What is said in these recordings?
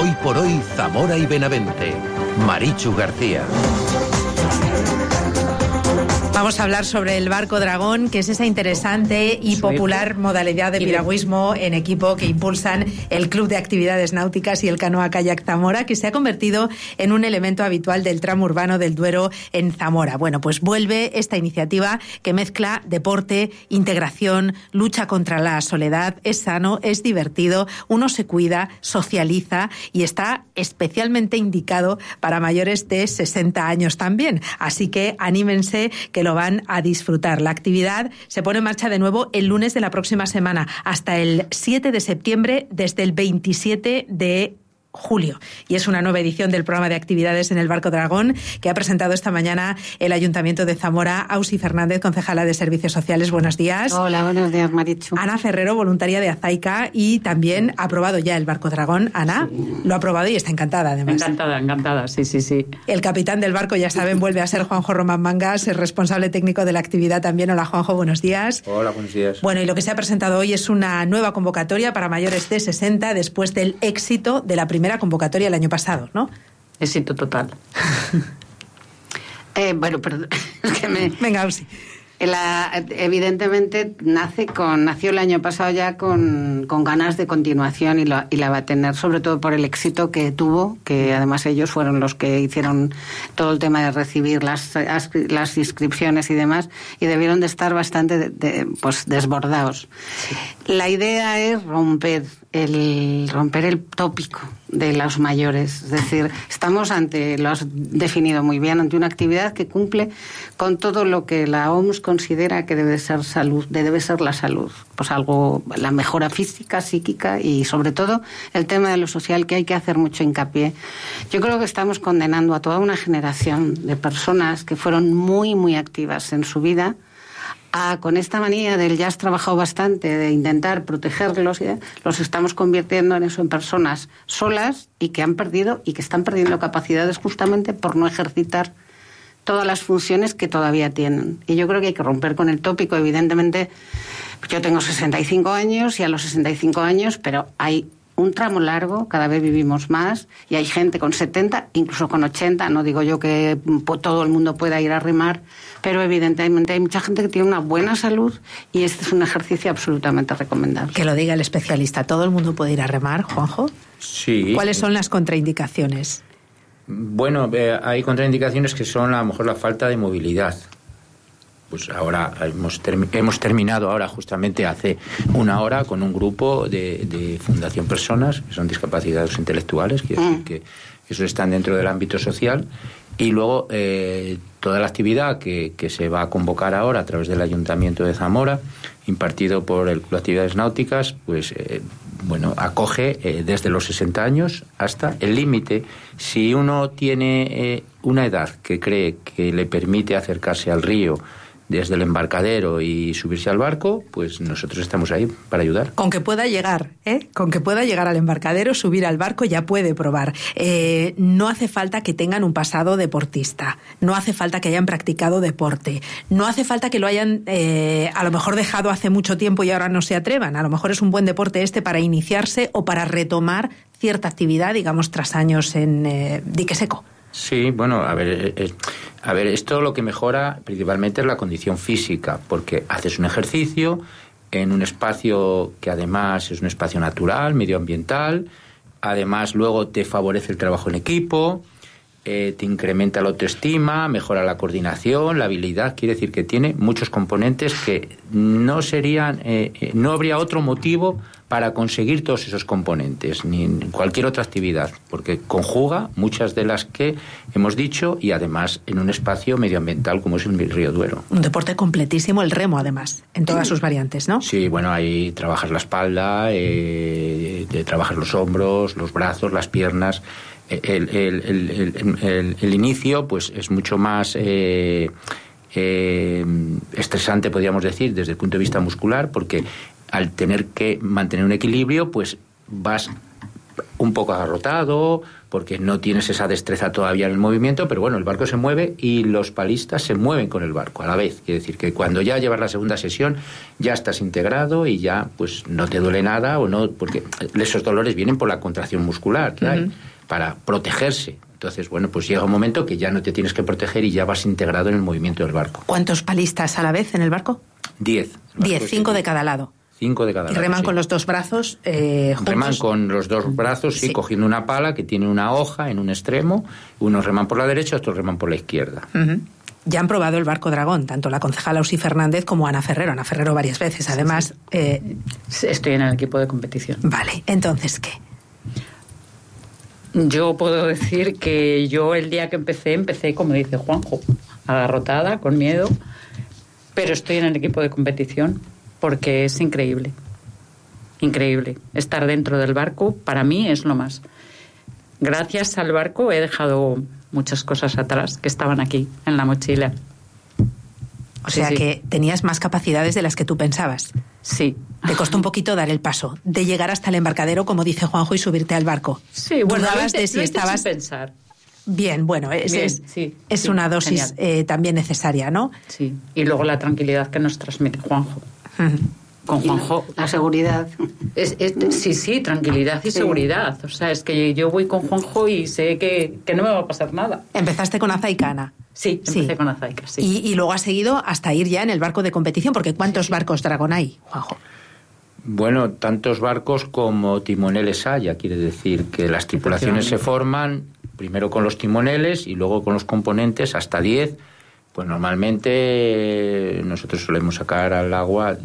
Hoy por hoy, Zamora y Benavente. Marichu García. Vamos a hablar sobre el barco Dragón, que es esa interesante y popular modalidad de piragüismo en equipo que impulsan el Club de Actividades Náuticas y el Canoa Kayak Zamora, que se ha convertido en un elemento habitual del tramo urbano del Duero en Zamora. Bueno, pues vuelve esta iniciativa que mezcla deporte, integración, lucha contra la soledad, es sano, es divertido, uno se cuida, socializa y está especialmente indicado para mayores de 60 años también. Así que anímense, que lo van a disfrutar. La actividad se pone en marcha de nuevo el lunes de la próxima semana hasta el 7 de septiembre, desde el 27 de julio. Y es una nueva edición del programa de actividades en el Barco Dragón que ha presentado esta mañana el Ayuntamiento de Zamora. Ausi Fernández, concejala de Servicios Sociales, buenos días. Hola, buenos días, Marichu. Ana Ferrero, voluntaria de Azaica, y también ha aprobado ya el Barco Dragón. Ana, lo ha aprobado y está encantada, además. Encantada, sí. El capitán del barco, ya saben, vuelve a ser Juanjo Román Mangas, el responsable técnico de la actividad también. Hola, Juanjo, buenos días. Hola, buenos días. Bueno, y lo que se ha presentado hoy es una nueva convocatoria para mayores de 60 después del éxito de la primera convocatoria el año pasado, ¿no? Éxito total. Bueno, perdón. Venga, Ausi. Evidentemente nació el año pasado ya con ganas de continuación y la va a tener, sobre todo por el éxito que tuvo, que además ellos fueron los que hicieron todo el tema de recibir las inscripciones y demás, y debieron de estar bastante desbordados. Sí. La idea es romper el tópico de los mayores, es decir, estamos lo has definido muy bien, ante una actividad que cumple con todo lo que la OMS considera que debe ser la salud, pues la mejora física, psíquica y sobre todo el tema de lo social, que hay que hacer mucho hincapié. Yo creo que estamos condenando a toda una generación de personas que fueron muy, muy activas en su vida, con esta manía del ya has trabajado bastante, de intentar protegerlos, los estamos convirtiendo en personas solas y que están perdiendo capacidades justamente por no ejercitar todas las funciones que todavía tienen. Y yo creo que hay que romper con el tópico. Evidentemente, yo tengo 65 años y a los 65 años, pero hay un tramo largo, cada vez vivimos más, y hay gente con 70, incluso con 80, no digo yo que todo el mundo pueda ir a remar, pero evidentemente hay mucha gente que tiene una buena salud y este es un ejercicio absolutamente recomendable. Que lo diga el especialista, ¿todo el mundo puede ir a remar, Juanjo? Sí. ¿Cuáles son las contraindicaciones? Bueno, hay contraindicaciones que son a lo mejor la falta de movilidad. Pues ahora hemos terminado ahora justamente hace una hora con un grupo de Fundación Personas, que son discapacitados intelectuales, quiero decir que esos están dentro del ámbito social, y luego toda la actividad que se va a convocar ahora a través del Ayuntamiento de Zamora, impartido por el Club de Actividades Náuticas, pues acoge desde los 60 años hasta el límite. Si uno tiene una edad que cree que le permite acercarse al río desde el embarcadero y subirse al barco, pues nosotros estamos ahí para ayudar. Con que pueda llegar, con que pueda llegar al embarcadero, subir al barco, ya puede probar. No hace falta que tengan un pasado deportista, no hace falta que hayan practicado deporte, no hace falta que lo hayan a lo mejor dejado hace mucho tiempo y ahora no se atrevan. A lo mejor es un buen deporte para iniciarse o para retomar cierta actividad, digamos, tras años en dique seco. Sí, bueno, a ver, esto lo que mejora principalmente es la condición física, porque haces un ejercicio en un espacio que además es un espacio natural, medioambiental, además luego te favorece el trabajo en equipo, te incrementa la autoestima, mejora la coordinación, la habilidad, quiere decir que tiene muchos componentes que no habría otro motivo para conseguir todos esos componentes, ni en cualquier otra actividad, porque conjuga muchas de las que hemos dicho y además en un espacio medioambiental como es el río Duero. Un deporte completísimo, el remo además, en todas sus variantes, ¿no? Sí, bueno, ahí trabajas la espalda, trabajas los hombros, los brazos, las piernas. El inicio pues es mucho más estresante, podríamos decir, desde el punto de vista muscular, porque al tener que mantener un equilibrio, pues vas un poco agarrotado, porque no tienes esa destreza todavía en el movimiento, pero bueno, el barco se mueve y los palistas se mueven con el barco a la vez. Quiere decir que cuando ya llevas la segunda sesión ya estás integrado y ya pues no te duele nada, o no, porque esos dolores vienen por la contracción muscular que hay para protegerse. Entonces, bueno, pues llega un momento que ya no te tienes que proteger y ya vas integrado en el movimiento del barco. ¿Cuántos palistas a la vez en el barco? 10. 10, 5 de cada lado. 5 de cada lado. Y reman sí. con los dos brazos juntos. Reman con los dos brazos, sí, cogiendo una pala que tiene una hoja en un extremo. Unos reman por la derecha, otros reman por la izquierda. Ya han probado el barco Dragón, tanto la concejala Usi Fernández como Ana Ferrero. Ana Ferrero varias veces, además. Estoy en el equipo de competición. Vale, entonces, ¿qué? Yo puedo decir que yo el día que empecé, como dice Juanjo, agarrotada, con miedo, pero estoy en el equipo de competición porque es increíble. Increíble. Estar dentro del barco, para mí, es lo más. Gracias al barco he dejado muchas cosas atrás que estaban aquí, en la mochila. O sea que tenías más capacidades de las que tú pensabas. Sí. Te costó un poquito dar el paso, de llegar hasta el embarcadero, como dice Juanjo, y subirte al barco. Sí, bueno, dudabas de si estabas... sin pensar. Bien, bueno, es una dosis también necesaria, ¿no? Sí, y luego la tranquilidad que nos transmite Juanjo. Con Juanjo. La seguridad. Sí, tranquilidad y seguridad. O sea, es que yo voy con Juanjo y sé que no me va a pasar nada. Empezaste con Azaica, Ana. Sí, empecé con Azaica, sí. Y luego has seguido hasta ir ya en el barco de competición, porque ¿cuántos barcos Dragón hay, Juanjo? Bueno, tantos barcos como timoneles haya. Quiere decir que las tripulaciones se forman primero con los timoneles y luego con los componentes hasta 10. Pues normalmente nosotros solemos sacar al agua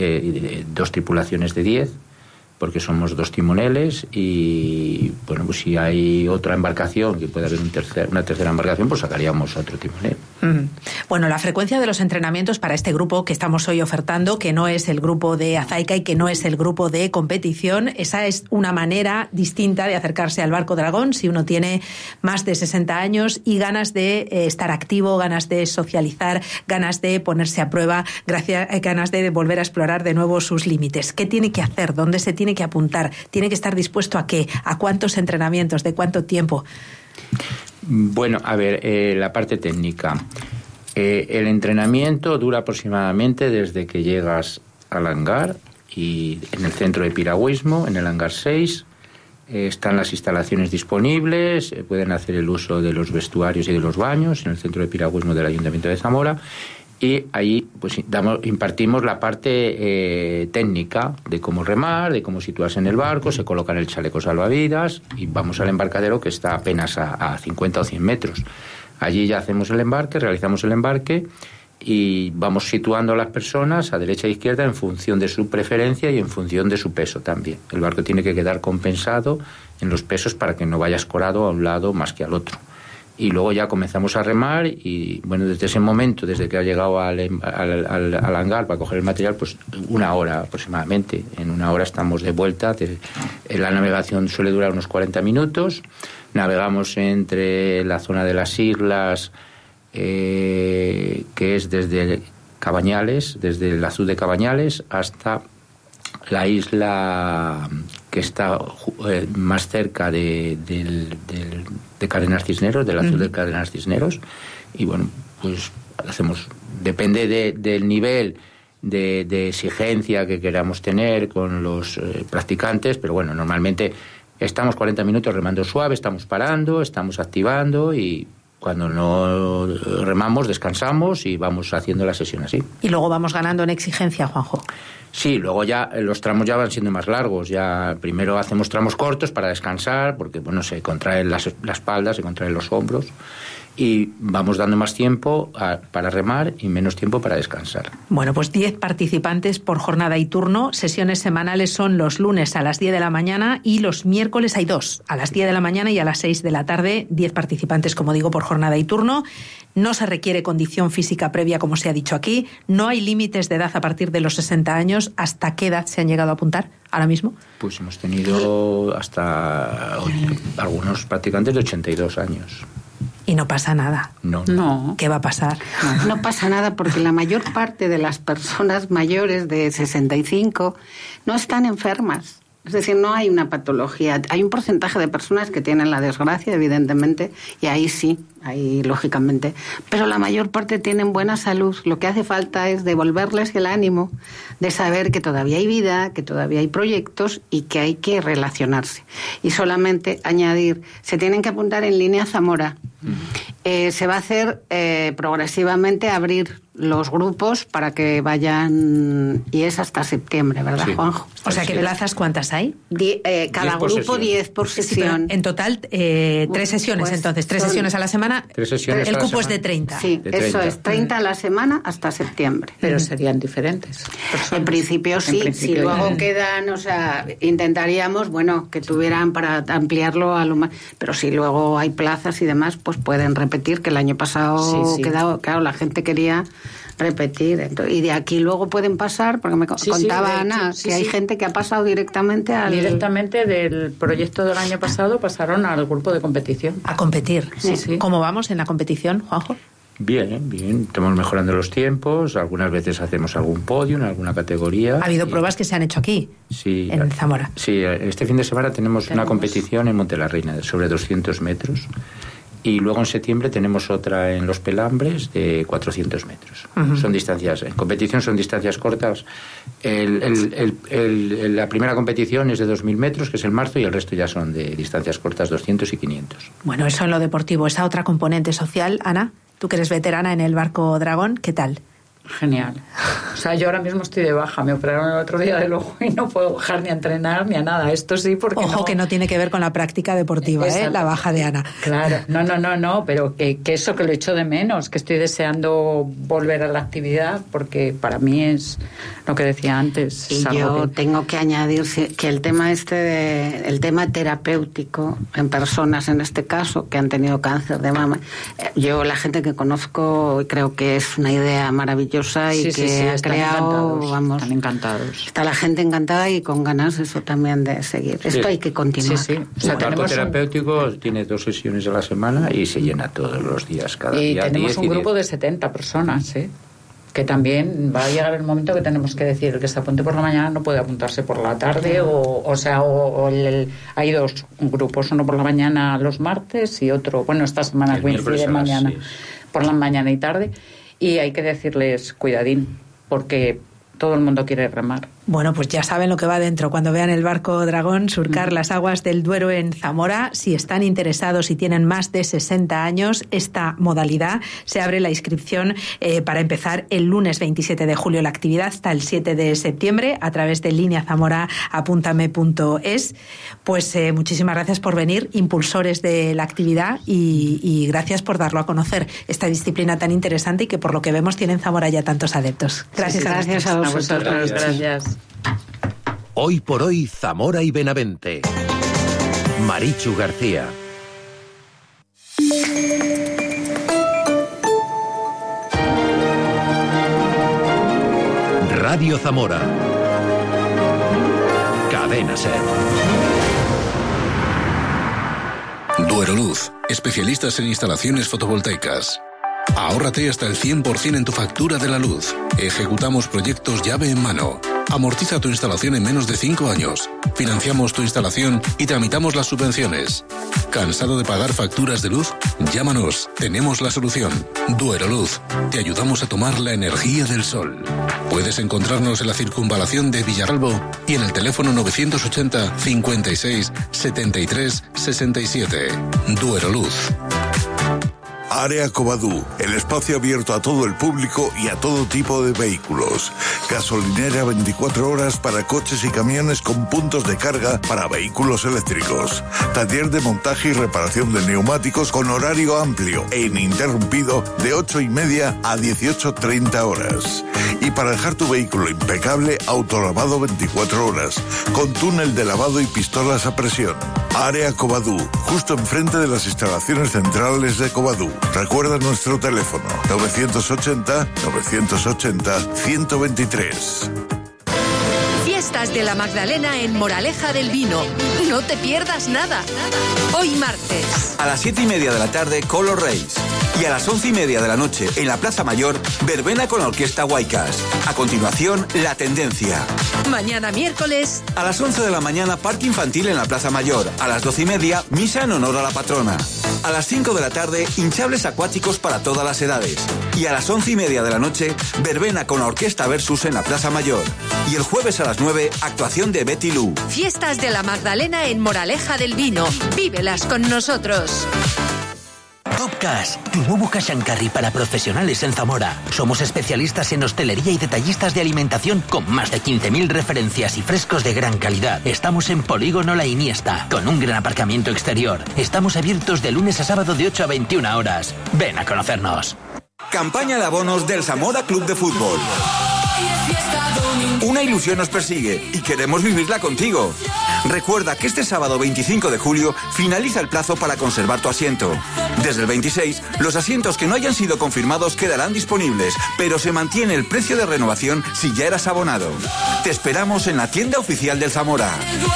2 tripulaciones de 10, porque somos 2 timoneles y, bueno, pues si hay otra embarcación, que puede haber una tercera embarcación, pues sacaríamos otro timonel. Bueno, la frecuencia de los entrenamientos para este grupo que estamos hoy ofertando, que no es el grupo de Azaica y que no es el grupo de competición, esa es una manera distinta de acercarse al barco Dragón si uno tiene más de 60 años y ganas de estar activo, ganas de socializar, ganas de ponerse a prueba, ganas de volver a explorar de nuevo sus límites. ¿Qué tiene que hacer? ¿Dónde se tiene que apuntar? ¿Tiene que estar dispuesto a qué? ¿A cuántos entrenamientos? ¿De cuánto tiempo? Bueno, a ver, la parte técnica. El entrenamiento dura aproximadamente desde que llegas al hangar y en el centro de piragüismo, en el hangar 6, están las instalaciones disponibles, pueden hacer el uso de los vestuarios y de los baños en el centro de piragüismo del Ayuntamiento de Zamora. Y ahí pues impartimos la parte técnica de cómo remar, de cómo situarse en el barco, se colocan el chaleco salvavidas y vamos al embarcadero que está apenas a 50 o 100 metros. Allí ya hacemos el embarque, realizamos el embarque y vamos situando a las personas a derecha e izquierda en función de su preferencia y en función de su peso también. El barco tiene que quedar compensado en los pesos para que no vaya escorado a un lado más que al otro. Y luego ya comenzamos a remar y, bueno, desde ese momento, desde que ha llegado al hangar para coger el material, pues 1 hora aproximadamente. En 1 hora estamos de vuelta. La navegación suele durar unos 40 minutos. Navegamos entre la zona de las islas, que es desde Cabañales, desde el azul de Cabañales hasta la isla que está más cerca de Cadenas Cisneros, del azul de Cadenas Cisneros, y bueno, pues hacemos, depende del nivel de exigencia que queramos tener con los practicantes, pero bueno, normalmente estamos 40 minutos remando suave, estamos parando, estamos activando y cuando no remamos descansamos y vamos haciendo la sesión así. Y luego vamos ganando en exigencia, Juanjo. Sí, luego ya los tramos ya van siendo más largos. Ya primero hacemos tramos cortos para descansar, porque bueno, se contrae la espalda, se contraen los hombros, y vamos dando más tiempo para remar y menos tiempo para descansar. Bueno, pues 10 participantes por jornada y turno. Sesiones semanales son los lunes a las 10 de la mañana y los miércoles hay 2, a las 10 de la mañana y a las 6 de la tarde. 10 participantes, como digo, por jornada y turno. No se requiere condición física previa, como se ha dicho aquí. No hay límites de edad a partir de los 60 años. ¿Hasta qué edad se han llegado a apuntar ahora mismo? Pues hemos tenido hasta algunos practicantes de 82 años. Y no pasa nada. No. ¿Qué va a pasar? No pasa nada porque la mayor parte de las personas mayores de 65 no están enfermas. Es decir, no hay una patología. Hay un porcentaje de personas que tienen la desgracia, evidentemente, y ahí sí, ahí lógicamente. Pero la mayor parte tienen buena salud. Lo que hace falta es devolverles el ánimo de saber que todavía hay vida, que todavía hay proyectos y que hay que relacionarse. Y solamente añadir, se tienen que apuntar en Línea Zamora. Se va a hacer progresivamente abrir los grupos para que vayan, y es hasta septiembre, ¿verdad, sí, Juanjo? O sea, ¿qué plazas cuántas hay? Cada grupo 10 por sesión. En total, 3 sesiones, pues, entonces, 3 sesiones a la semana. 3 sesiones el a la cupo semana. Es de 30. Sí, de 30. Eso es, 30 a la semana hasta septiembre. Pero serían diferentes personas. En principio sí, si luego quedan, o sea, intentaríamos, bueno, que tuvieran para ampliarlo a lo más, pero si luego hay plazas y demás, pues pueden repetir, que el año pasado quedado, claro, la gente quería repetir. Entonces, y de aquí luego pueden pasar, porque me contaba Ana, que hay gente que ha pasado directamente del proyecto del año pasado pasaron al grupo de competición. A competir. Sí. ¿Cómo vamos en la competición, Juanjo? Bien. Estamos mejorando los tiempos. Algunas veces hacemos algún podio en alguna categoría. ¿Ha habido pruebas que se han hecho aquí? Sí. En Zamora. Sí, este fin de semana tenemos una competición en Montelarreina sobre 200 metros. Y luego en septiembre tenemos otra en Los Pelambres de 400 metros. Son distancias, en competición son distancias cortas. La primera competición es de 2.000 metros, que es el marzo, y el resto ya son de distancias cortas, 200 y 500. Bueno, eso en lo deportivo. Esa otra componente social, Ana, tú que eres veterana en el Barco Dragón, ¿qué tal? Genial. O sea, yo ahora mismo estoy de baja. Me operaron el otro día del ojo y no puedo bajar ni a entrenar ni a nada. Esto sí, porque Ojo, que no tiene que ver con la práctica deportiva, la baja de Ana. Claro, no, pero que eso que lo echo de menos, que estoy deseando volver a la actividad, porque para mí es lo que decía antes. Y yo tengo que añadir que el tema el tema terapéutico en personas, en este caso, que han tenido cáncer de mama, yo la gente que conozco creo que es una idea maravillosa y que ha creado, están encantados. Está la gente encantada y con ganas eso también de seguir. Esto hay que continuar. O sea, el barco terapéutico tiene 2 sesiones a la semana y se llena todos los días, cada día. Y tenemos un grupo de 70 personas, que también va a llegar el momento que tenemos que decir, el que se apunte por la mañana no puede apuntarse por la tarde, hay 2 grupos, uno por la mañana los martes y otro, bueno, esta semana coincide mañana, por la mañana y tarde. Y hay que decirles cuidadín, porque todo el mundo quiere remar. Bueno, pues ya saben lo que va dentro. Cuando vean el Barco Dragón surcar las aguas del Duero en Zamora, si están interesados y tienen más de 60 años, esta modalidad se abre la inscripción para empezar el lunes 27 de julio la actividad hasta el 7 de septiembre a través de lineazamora.apúntame.es. Pues muchísimas gracias por venir, impulsores de la actividad, y gracias por darlo a conocer, esta disciplina tan interesante y que por lo que vemos tiene en Zamora ya tantos adeptos. Gracias, gracias a vosotros. Gracias. Hoy por hoy, Zamora y Benavente. Marichu García. Radio Zamora. Cadena SER. Dueroluz, especialistas en instalaciones fotovoltaicas. Ahórrate hasta el 100% en tu factura de la luz. Ejecutamos proyectos llave en mano. Amortiza tu instalación en menos de 5 años. Financiamos tu instalación y tramitamos las subvenciones. ¿Cansado de pagar facturas de luz? Llámanos, tenemos la solución. Dueroluz, te ayudamos a tomar la energía del sol. Puedes encontrarnos en la circunvalación de Villaralbo y en el teléfono 980 56 73 67. Dueroluz. Área Covadú, el espacio abierto a todo el público y a todo tipo de vehículos. Gasolinera 24 horas para coches y camiones con puntos de carga para vehículos eléctricos. Taller de montaje y reparación de neumáticos con horario amplio e ininterrumpido de 8:30 a 18:30 horas. Y para dejar tu vehículo impecable, autolavado 24 horas, con túnel de lavado y pistolas a presión. Área Covadú, justo enfrente de las instalaciones centrales de Covadú. Recuerda nuestro teléfono 980-980-123. Fiestas de la Magdalena en Moraleja del Vino. No te pierdas nada. Hoy martes. A las 7:30 de la tarde, Color Race. Y a las 11:30 de la noche, en la Plaza Mayor, verbena con la Orquesta Huaycas. A continuación, La Tendencia. Mañana miércoles. A las 11 de la mañana, parque infantil en la Plaza Mayor. A las 12:30, misa en honor a la patrona. A las 5 de la tarde, hinchables acuáticos para todas las edades. Y a las 11:30 de la noche, verbena con la Orquesta Versus en la Plaza Mayor. Y el jueves a las 9, actuación de Betty Lou. Fiestas de la Magdalena en Moraleja del Vino. Vívelas con nosotros. Top Cash, tu nuevo cash and carry para profesionales en Zamora. Somos especialistas en hostelería y detallistas de alimentación con más de 15.000 referencias y frescos de gran calidad. Estamos en Polígono La Iniesta, con un gran aparcamiento exterior. Estamos abiertos de lunes a sábado de 8 a 21 horas. Ven a conocernos. Campaña de abonos del Zamora Club de Fútbol. Una ilusión nos persigue y queremos vivirla contigo. Recuerda que este sábado 25 de julio finaliza el plazo para conservar tu asiento. Desde el 26, los asientos que no hayan sido confirmados quedarán disponibles, pero se mantiene el precio de renovación si ya eras abonado. Te esperamos en la tienda oficial del Zamora.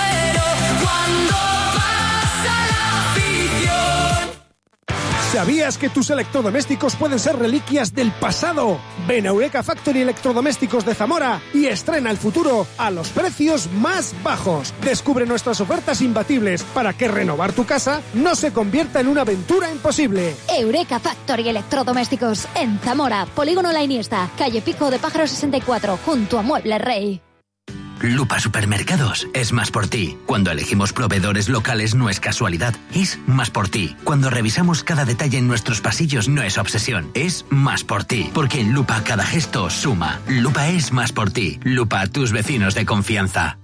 ¿Sabías que tus electrodomésticos pueden ser reliquias del pasado? Ven a Eureka Factory Electrodomésticos de Zamora y estrena el futuro a los precios más bajos. Descubre nuestras ofertas imbatibles para que renovar tu casa no se convierta en una aventura imposible. Eureka Factory Electrodomésticos en Zamora, Polígono La Iniesta, calle Pico de Pájaro 64, junto a Muebles Rey. Lupa Supermercados es más por ti. Cuando elegimos proveedores locales no es casualidad, es más por ti. Cuando revisamos cada detalle en nuestros pasillos no es obsesión, es más por ti. Porque en Lupa cada gesto suma. Lupa es más por ti. Lupa, tus vecinos de confianza.